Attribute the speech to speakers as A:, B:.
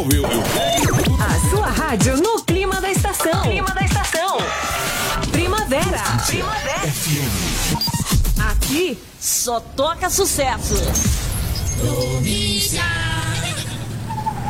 A: A sua rádio no clima da estação. Primavera. Aqui só toca sucesso.
B: Notícia.